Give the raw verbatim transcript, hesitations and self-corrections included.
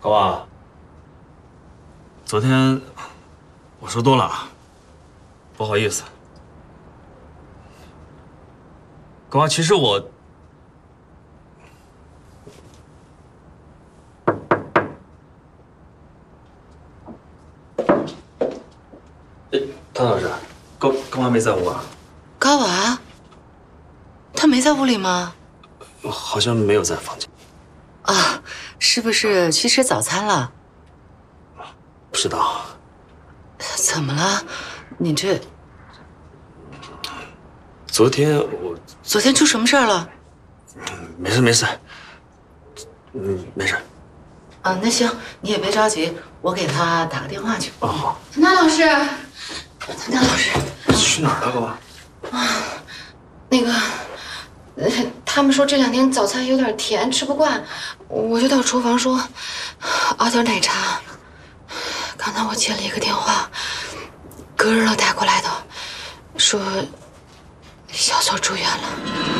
高娃，昨天我说多了啊，不好意思。高娃，其实我……哎，唐老师，高高娃没在屋啊？ 高娃，他没在屋里吗？ 好像没有在房间。 啊，是不是去吃早餐了？ 不知道。 怎么了？你这…… 昨天我…… 昨天出什么事儿了？ 没事没事，嗯，没事。 啊，那行，你也别着急，我给他打个电话去。 啊，好。 唐丹老师，唐丹老师， 去哪儿了，高娃？ 啊，那个，呃，他们说这两天早餐有点甜，吃不惯，我就到厨房说熬点奶茶。刚才我接了一个电话，隔日了打过来的，说小左住院了。